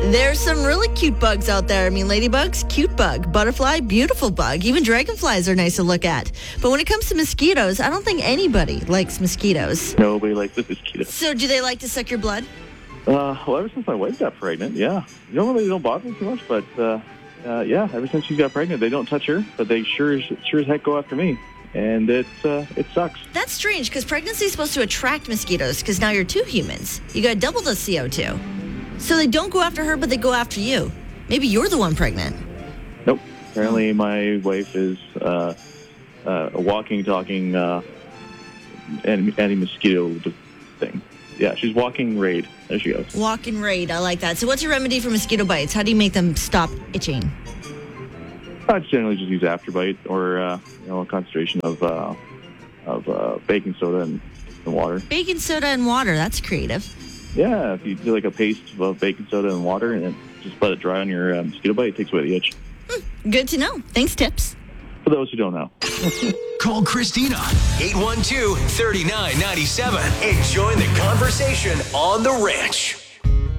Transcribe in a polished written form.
There's some really cute bugs out there. I mean, ladybugs, cute bug. Butterfly, beautiful bug. Even dragonflies are nice to look at. But when it comes to mosquitoes, I don't think anybody likes mosquitoes. Nobody likes the mosquitoes. So do they like to suck your blood? Well, ever since my wife got pregnant, yeah. Normally they don't bother me too much, but yeah, ever since she got pregnant, they don't touch her, but they sure as heck go after me. And it sucks. That's strange, because pregnancy is supposed to attract mosquitoes, because now you're two humans. You got double the CO2. So they don't go after her, but they go after you. Maybe you're the one pregnant. Nope. Apparently my wife is a walking, talking anti-mosquito thing. Yeah, she's walking raid. There she goes. Walking raid. I like that. So what's your remedy for mosquito bites? How do you make them stop itching? I generally just use Afterbite or a concentration of baking soda and water. Baking soda and water. That's creative. Yeah, if you do like a paste of baking soda and water and then just let it dry on your mosquito bite, it takes away the itch. Good to know. Thanks, Tips. For those who don't know. Call Christina, 812-3997, and join the conversation on The Ranch.